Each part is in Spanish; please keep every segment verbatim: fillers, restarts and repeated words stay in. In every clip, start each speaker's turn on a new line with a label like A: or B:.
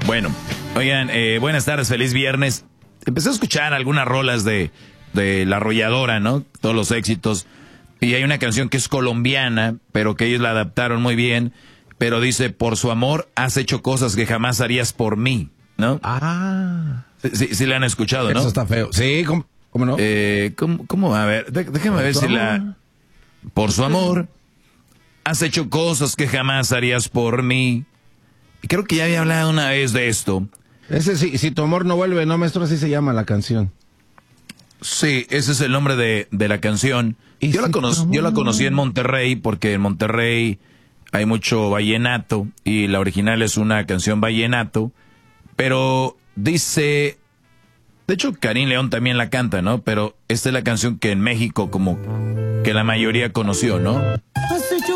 A: Bueno, oigan, eh, buenas tardes, feliz viernes. Empecé a escuchar algunas rolas de, de La Arrolladora, ¿no? Todos los éxitos. Y hay una canción que es colombiana, pero que ellos la adaptaron muy bien. Pero dice, por su amor has hecho cosas que jamás harías por mí, ¿no?
B: Ah.
A: Sí, sí la han escuchado, ¿no?
B: Eso está feo. Sí, ¿cómo, cómo no?
A: Eh, ¿cómo, ¿Cómo? A ver, déjame ver si la... Por su amor has hecho cosas que jamás harías por mí. Y creo que ya había hablado una vez de esto.
B: Ese sí, si tu amor no vuelve, no, maestro, así se llama la canción.
A: Sí, ese es el nombre de, de la canción. Yo, si la cono- yo la conocí en Monterrey porque en Monterrey hay mucho vallenato y la original es una canción vallenato. Pero dice... De hecho, Karim León también la canta, ¿no? Pero esta es la canción que en México como que la mayoría conoció, ¿no?
C: Has hecho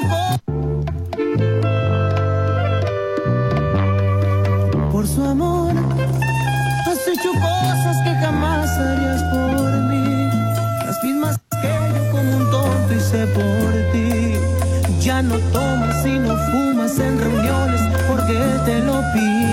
C: por su amor, has hecho cosas que jamás harías por mí, las mismas que yo como un tonto hice por ti. Ya no tomas y no fumas en reuniones porque te lo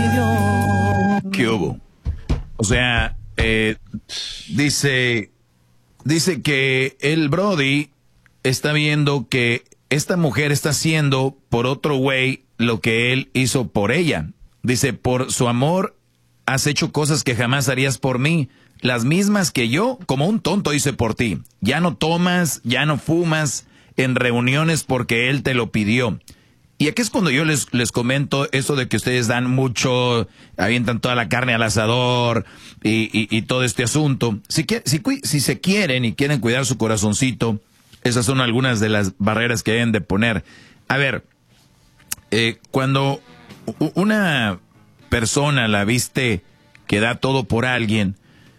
C: pidió.
A: ¿Qué hubo? O sea, eh, dice, dice que el Brody está viendo que esta mujer está haciendo por otro güey lo que él hizo por ella. Dice, por su amor has hecho cosas que jamás harías por mí, las mismas que yo, como un tonto, hice por ti. Ya no tomas, ya no fumas en reuniones porque él te lo pidió. Y aquí es cuando yo les, les comento eso de que ustedes dan mucho, avientan toda la carne al asador y, y, y todo este asunto. Si, si, si se quieren y quieren cuidar su corazoncito, esas son algunas de las barreras que deben de poner. A ver, eh, cuando una persona la viste que da todo por alguien,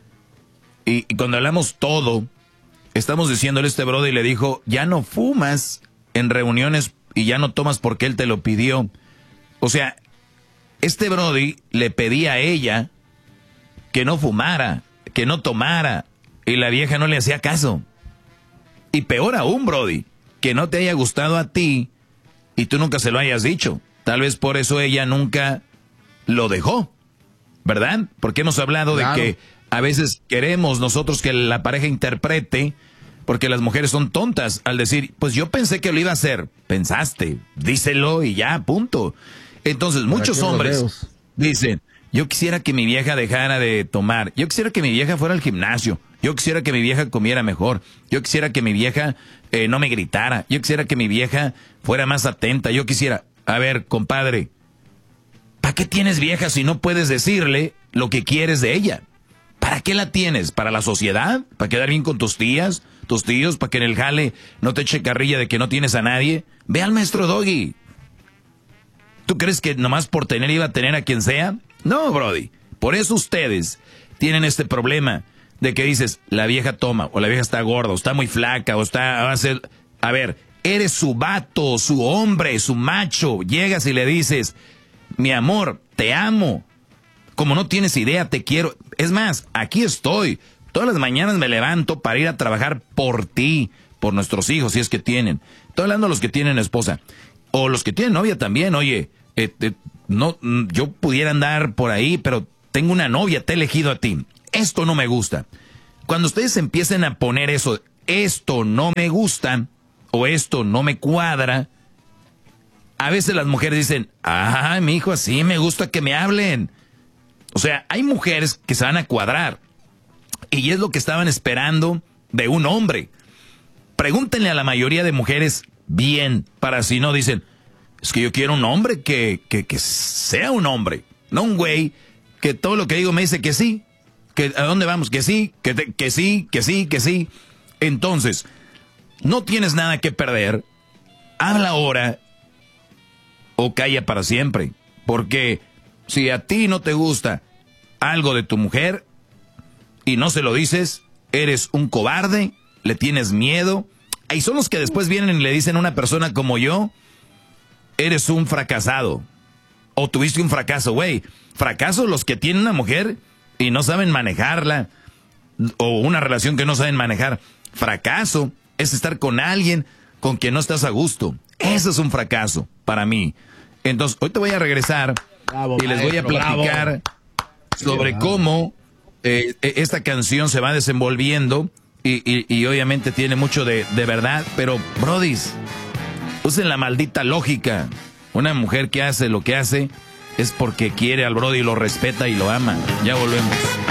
A: y, y cuando hablamos todo, estamos diciéndole a este brother y le dijo, ya no fumas en reuniones y ya no tomas porque él te lo pidió. O sea, este brody le pedía a ella que no fumara, que no tomara, y la vieja no le hacía caso. Y peor aún, brody, que no te haya gustado a ti y tú nunca se lo hayas dicho. Tal vez por eso ella nunca lo dejó, ¿verdad? Porque hemos hablado claro. de que a veces queremos nosotros que la pareja interprete, porque las mujeres son tontas al decir, pues yo pensé que lo iba a hacer. Pensaste, díselo y ya, punto. Entonces muchos hombres dicen, yo quisiera que mi vieja dejara de tomar, yo quisiera que mi vieja fuera al gimnasio, yo quisiera que mi vieja comiera mejor, yo quisiera que mi vieja eh, no me gritara, yo quisiera que mi vieja fuera más atenta, yo quisiera... A ver, compadre, ¿para qué tienes vieja si no puedes decirle lo que quieres de ella? ¿Para qué la tienes? ¿Para la sociedad? ¿Para quedar bien con tus tías, tus tíos? ¿Para que en el jale no te eche carrilla de que no tienes a nadie? Ve al maestro Doggy. ¿Tú crees que nomás por tener iba a tener a quien sea? No, brody. Por eso ustedes tienen este problema de que dices, la vieja toma, o la vieja está gorda, o está muy flaca, o está... Va a ser... A ver... Eres su vato, su hombre, su macho. Llegas y le dices, mi amor, te amo. Como no tienes idea, te quiero. Es más, aquí estoy. Todas las mañanas me levanto para ir a trabajar por ti, por nuestros hijos, si es que tienen. Estoy hablando de los que tienen esposa. O los que tienen novia también, oye. Eh, eh, no, yo pudiera andar por ahí, pero tengo una novia, te he elegido a ti. Esto no me gusta. Cuando ustedes empiecen a poner eso, esto no me gusta... o esto no me cuadra, a veces las mujeres dicen, ah, mi hijo, así me gusta que me hablen. O sea, hay mujeres que se van a cuadrar, y es lo que estaban esperando de un hombre. Pregúntenle a la mayoría de mujeres bien, para si no dicen, es que yo quiero un hombre que, que, que sea un hombre, no un güey que todo lo que digo me dice que sí, que a dónde vamos, que sí, que, te, que sí, que sí, que sí. Entonces... no tienes nada que perder, habla ahora o calla para siempre. Porque si a ti no te gusta algo de tu mujer y no se lo dices, eres un cobarde, le tienes miedo. Ahí son los que después vienen y le dicen a una persona como yo, eres un fracasado. O tuviste un fracaso, güey. Fracaso los que tienen una mujer y no saben manejarla. O una relación que no saben manejar. Fracaso es estar con alguien con quien no estás a gusto. Eso es un fracaso para mí. Entonces, hoy te voy a regresar
B: Bravo,
A: y les voy a
B: maestro,
A: platicar
B: bravo.
A: sobre
B: Bravo.
A: cómo eh, esta canción se va desenvolviendo y, y, y obviamente tiene mucho de, de verdad, pero brodis, usen la maldita lógica. Una mujer que hace lo que hace es porque quiere al brody, lo respeta y lo ama. Ya volvemos.